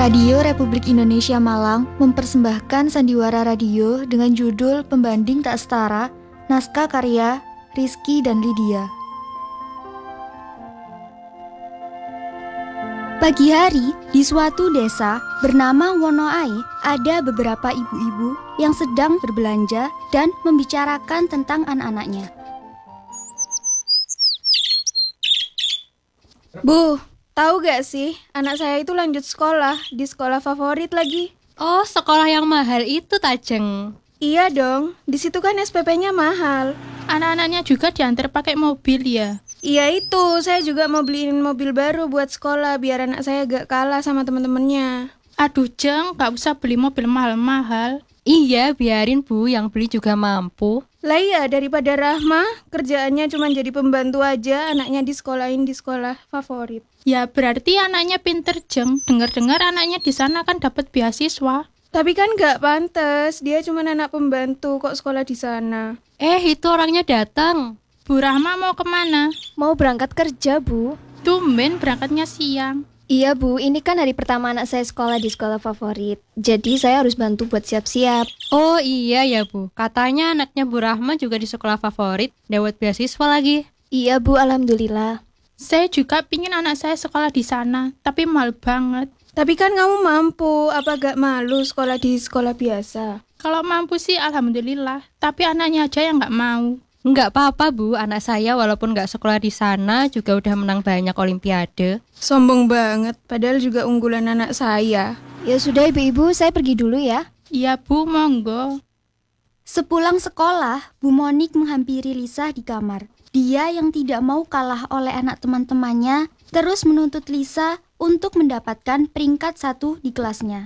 Radio Republik Indonesia Malang mempersembahkan sandiwara radio dengan judul Pembanding Tak Setara, naskah karya Rizky dan Lydia. Pagi hari, di suatu desa bernama Wonoai, ada beberapa ibu-ibu yang sedang berbelanja dan membicarakan tentang anak-anaknya. Bu, tahu gak sih, anak saya itu lanjut sekolah, di sekolah favorit lagi. Oh, sekolah yang mahal itu, Tajeng. Iya dong, di situ kan SPP-nya mahal. Anak-anaknya juga diantar pakai mobil ya? Iya itu, saya juga mau beliin mobil baru buat sekolah, biar anak saya gak kalah sama teman-temannya. Aduh Jeng, gak usah beli mobil mahal-mahal. Iya, biarin Bu, yang beli juga mampu. Lah iya, daripada Rahma, kerjaannya cuma jadi pembantu aja, anaknya disekolahin di sekolah favorit. Ya berarti anaknya pinter Jeng. Dengar-dengar anaknya di sana kan dapat beasiswa. Tapi kan gak pantas, dia cuma anak pembantu kok sekolah di sana. Itu orangnya datang. Bu Rahma mau kemana? Mau berangkat kerja, Bu. Tumben berangkatnya siang. Iya, Bu. Ini kan hari pertama anak saya sekolah di sekolah favorit. Jadi saya harus bantu buat siap-siap. Oh iya ya Bu, katanya anaknya Bu Rahma juga di sekolah favorit, dapat beasiswa lagi. Iya, Bu. Alhamdulillah. Saya juga pingin anak saya sekolah di sana, tapi mahal banget. Tapi kan kamu mampu, apa gak malu sekolah di sekolah biasa? Kalau mampu sih alhamdulillah, tapi anaknya aja yang gak mau. Enggak apa-apa Bu, anak saya walaupun nggak sekolah di sana juga udah menang banyak olimpiade. Sombong banget, padahal juga unggulan anak saya. Ya sudah, Ibu-ibu, saya pergi dulu ya. Iya Bu, monggo. Sepulang sekolah, Bu Monik menghampiri Lisa di kamar. Dia yang tidak mau kalah oleh anak teman-temannya terus menuntut Lisa untuk mendapatkan peringkat 1 di kelasnya.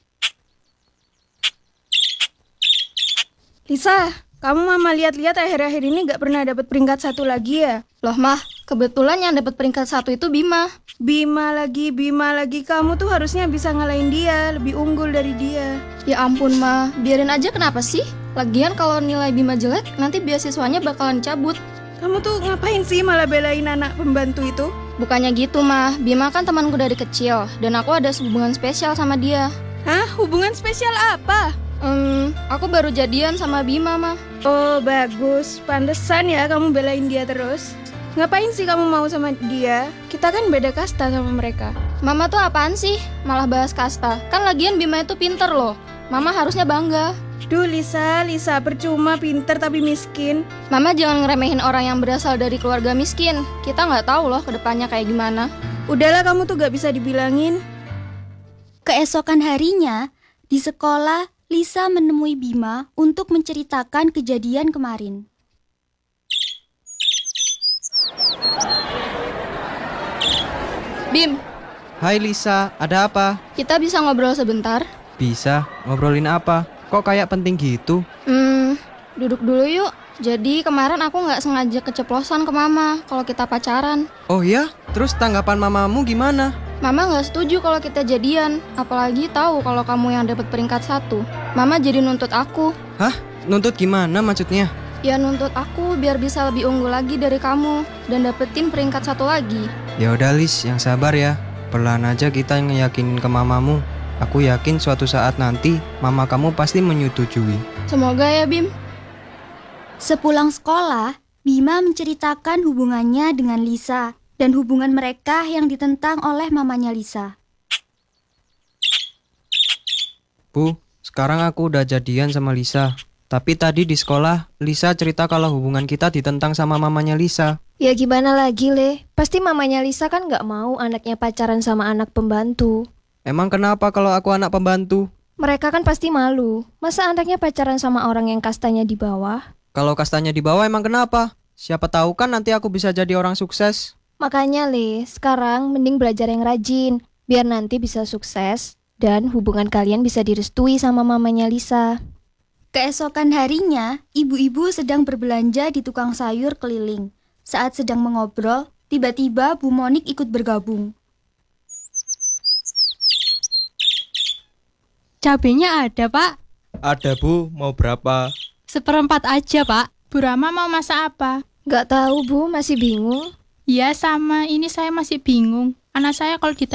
Lisa, kamu Mama lihat-lihat akhir-akhir ini gak pernah dapat peringkat 1 lagi ya? Loh Mah, kebetulan yang dapat peringkat 1 itu Bima. Bima lagi, kamu tuh harusnya bisa ngalahin dia, lebih unggul dari dia. Ya ampun Mah, biarin aja kenapa sih? Lagian kalau nilai Bima jelek, nanti beasiswanya bakalan cabut. Kamu tuh ngapain sih malah belain anak pembantu itu? Bukannya gitu Mah, Bima kan temanku dari kecil, dan aku ada hubungan spesial sama dia. Hah? Hubungan spesial apa? Aku baru jadian sama Bima Mah. Oh bagus, pantesan ya kamu belain dia terus. Ngapain sih kamu mau sama dia? Kita kan beda kasta sama mereka. Mama tuh apaan sih? Malah bahas kasta. Kan lagian Bima itu pinter loh. Mama harusnya bangga. Duh Lisa, percuma pinter tapi miskin. Mama jangan ngeremehin orang yang berasal dari keluarga miskin. Kita nggak tahu loh kedepannya kayak gimana. Udahlah kamu tuh gak bisa dibilangin. Keesokan harinya, di sekolah, Lisa menemui Bima untuk menceritakan kejadian kemarin. Bim, Hai Lisa, ada apa? kita bisa ngobrol sebentar? Bisa, ngobrolin apa? Kok kayak penting gitu? Duduk dulu yuk. Jadi kemarin aku nggak sengaja keceplosan ke Mama kalau kita pacaran. Oh iya? Terus tanggapan mamamu gimana? Mama nggak setuju kalau kita jadian, apalagi tahu kalau kamu yang dapat peringkat 1. Mama jadi nuntut aku. Hah? Nuntut gimana maksudnya? Ya nuntut aku biar bisa lebih unggul lagi dari kamu dan dapetin peringkat 1 lagi. Ya udah Lis, yang sabar ya. Perlahan aja kita ngeyakinin ke mamamu. Aku yakin suatu saat nanti mama kamu pasti menyetujui. Semoga ya Bim. Sepulang sekolah, Bima menceritakan hubungannya dengan Lisa dan hubungan mereka yang ditentang oleh mamanya Lisa. Bu, sekarang aku udah jadian sama Lisa. Tapi tadi di sekolah, Lisa cerita kalau hubungan kita ditentang sama mamanya Lisa. Ya gimana lagi, Le? Pasti mamanya Lisa kan gak mau anaknya pacaran sama anak pembantu. Emang kenapa kalau aku anak pembantu? Mereka kan pasti malu. Masa anaknya pacaran sama orang yang kastanya di bawah? Kalau kastanya di bawah emang kenapa? Siapa tahu kan nanti aku bisa jadi orang sukses. Makanya, Le, sekarang mending belajar yang rajin. Biar nanti bisa sukses dan hubungan kalian bisa direstui sama mamanya Lisa. Keesokan harinya, ibu-ibu sedang berbelanja di tukang sayur keliling. Saat sedang mengobrol, tiba-tiba Bu Monik ikut bergabung. Cabenya ada Pak? Ada Bu, mau berapa? 1/4 aja Pak. Bu Rahma mau masak apa? Gak tahu, Bu, masih bingung. Ya sama, ini saya masih bingung. Anak saya kalau ditanya